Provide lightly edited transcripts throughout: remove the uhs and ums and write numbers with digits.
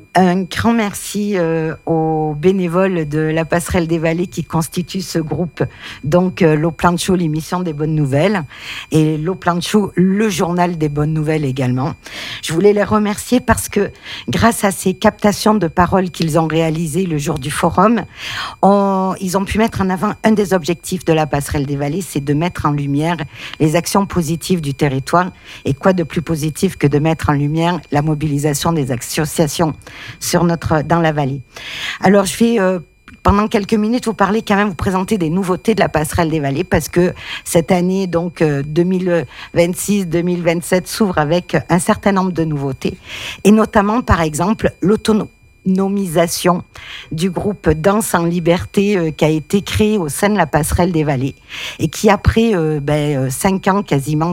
Un grand merci aux bénévoles de la Passerelle des Vallées qui constituent ce groupe, donc L'Eau Plancho, l'émission des bonnes nouvelles, et L'Eau Plancho, le journal des bonnes nouvelles également. Je voulais les remercier parce que grâce à ces captations de paroles qu'ils ont réalisées le jour du forum, ils ont pu mettre en avant un des objectifs de la Passerelle des Vallées, c'est de mettre en lumière les actions positives du territoire. Et quoi de plus positif que de mettre en lumière la mobilisation des associations dans la vallée. Alors, je vais, pendant quelques minutes, vous présenter des nouveautés de la Passerelle des Vallées, parce que cette année, donc 2026-2027, s'ouvre avec un certain nombre de nouveautés, et notamment, par exemple, l'autonomisation du groupe Danse en Liberté qui a été créé au sein de la Passerelle des Vallées et qui, après 5 ans quasiment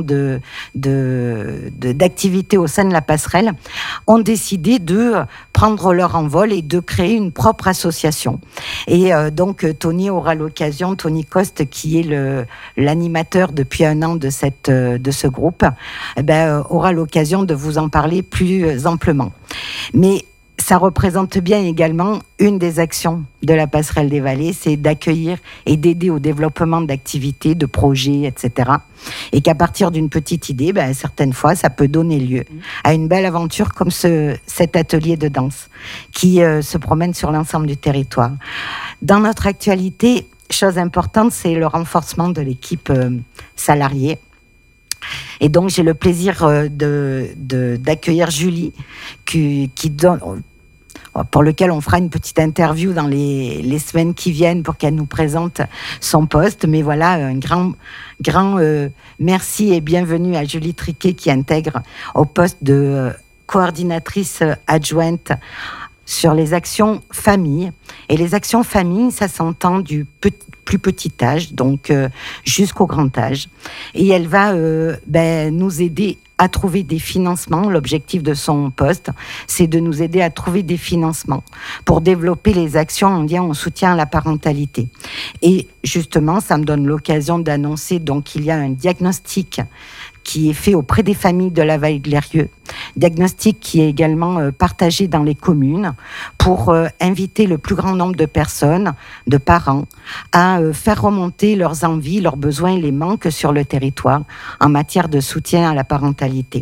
d'activité au sein de la Passerelle, ont décidé de prendre leur envol et de créer une propre association. Et donc Tony Coste, qui est l'animateur depuis 1 an de ce groupe, aura l'occasion de vous en parler plus amplement. Mais ça représente bien également une des actions de la Passerelle des Vallées, c'est d'accueillir et d'aider au développement d'activités, de projets, etc. Et qu'à partir d'une petite idée, certaines fois, ça peut donner lieu à une belle aventure comme cet atelier de danse qui se promène sur l'ensemble du territoire. Dans notre actualité, chose importante, c'est le renforcement de l'équipe salariée. Et donc, j'ai le plaisir d'accueillir Julie, pour lequel on fera une petite interview dans les semaines qui viennent pour qu'elle nous présente son poste. Mais voilà, un grand merci et bienvenue à Julie Triquet qui intègre au poste de coordinatrice adjointe sur les actions famille. Et les actions famille, ça s'entend du plus petit âge, donc jusqu'au grand âge. Et elle va nous aider à trouver des financements. L'objectif de son poste, c'est de nous aider à trouver des financements pour développer les actions en lien au soutien à la parentalité. Et justement, ça me donne l'occasion d'annoncer qu'il y a un diagnostic qui est fait auprès des familles de la vallée de l'Eyrieux, diagnostic qui est également partagé dans les communes pour inviter le plus grand nombre de personnes, de parents, à faire remonter leurs envies, leurs besoins et les manques sur le territoire en matière de soutien à la parentalité.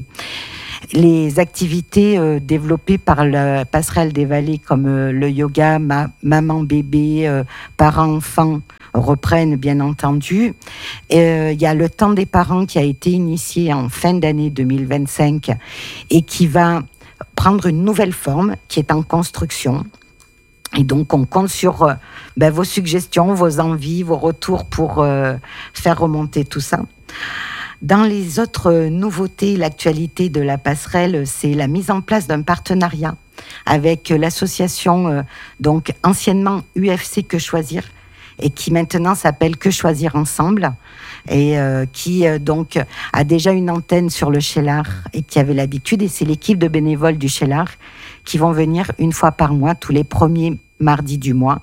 Les activités développées par la Passerelle des Vallées comme le yoga, maman-bébé, parents-enfants, reprennent bien entendu. Il y a le temps des parents qui a été initié en fin d'année 2025 et qui va prendre une nouvelle forme qui est en construction. Et donc on compte sur vos suggestions, vos envies, vos retours pour faire remonter tout ça. Dans les autres nouveautés, l'actualité de la Passerelle, c'est la mise en place d'un partenariat avec l'association anciennement UFC Que Choisir, et qui maintenant s'appelle Que Choisir Ensemble, et qui a déjà une antenne sur le Cheylard et qui avait l'habitude, et c'est l'équipe de bénévoles du Cheylard qui vont venir une fois par mois, tous les premiers mardis du mois,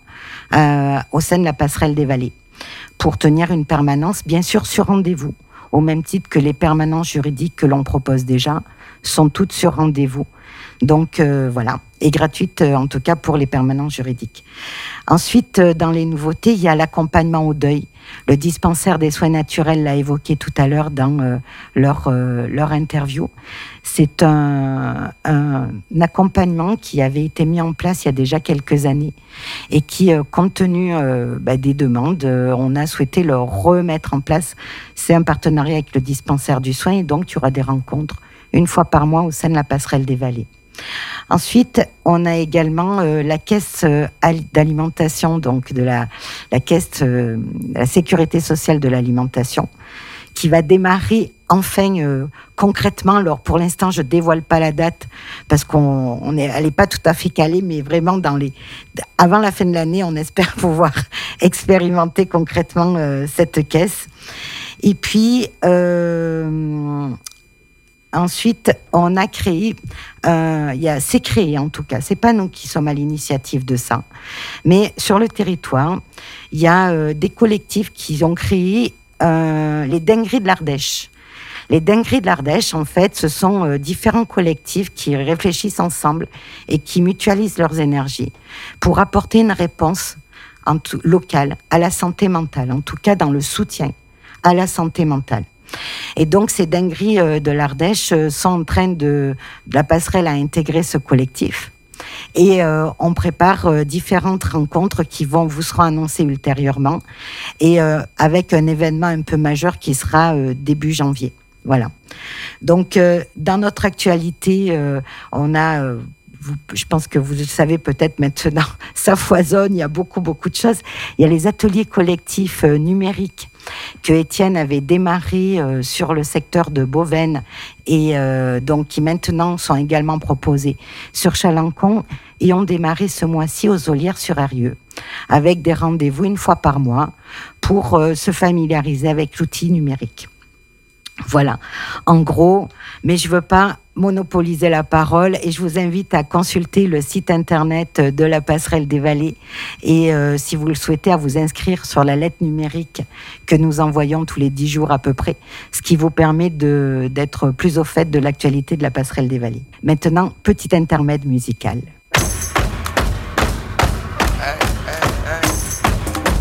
au sein de la Passerelle des Vallées, pour tenir une permanence, bien sûr sur rendez-vous, au même titre que les permanences juridiques que l'on propose déjà, sont toutes sur rendez-vous. Donc voilà, et gratuite en tout cas pour les permanences juridiques. Ensuite, dans les nouveautés, il y a l'accompagnement au deuil. Le dispensaire des soins naturels l'a évoqué tout à l'heure dans leur interview. C'est un accompagnement qui avait été mis en place il y a déjà quelques années et qui, compte tenu des demandes, on a souhaité le remettre en place. C'est un partenariat avec le dispensaire du soin et donc il y aura des rencontres une fois par mois au sein de la Passerelle des Vallées. Ensuite, on a également la caisse d'alimentation, donc de la caisse de la sécurité sociale de l'alimentation, qui va démarrer enfin concrètement. Alors pour l'instant, je ne dévoile pas la date parce elle n'est pas tout à fait calée, mais vraiment avant la fin de l'année, on espère pouvoir expérimenter concrètement cette caisse. Et puis ensuite, on a créé, c'est créé en tout cas, c'est pas nous qui sommes à l'initiative de ça, mais sur le territoire, il y a des collectifs qui ont créé les dingueries de l'Ardèche. Les dingueries de l'Ardèche, en fait, ce sont différents collectifs qui réfléchissent ensemble et qui mutualisent leurs énergies pour apporter une réponse locale à la santé mentale, en tout cas dans le soutien à la santé mentale. Et donc, ces dingueries de l'Ardèche sont en train la passerelle a intégré ce collectif. Et on prépare différentes rencontres qui vous seront annoncées ultérieurement, et avec un événement un peu majeur qui sera début janvier. Voilà. Donc, dans notre actualité, on a... je pense que vous le savez peut-être maintenant, ça foisonne, il y a beaucoup de choses. Il y a les ateliers collectifs numériques que Étienne avait démarré sur le secteur de Beauvesne et donc qui maintenant sont également proposés sur Chalencon et ont démarré ce mois-ci aux Ollières-sur-Eyrieux avec des rendez-vous une fois par mois pour se familiariser avec l'outil numérique. Voilà, en gros, mais je ne veux pas monopoliser la parole et je vous invite à consulter le site internet de la Passerelle des Vallées et si vous le souhaitez, à vous inscrire sur la lettre numérique que nous envoyons tous les 10 jours à peu près, ce qui vous permet d'être plus au fait de l'actualité de la Passerelle des Vallées. Maintenant, petit intermède musical.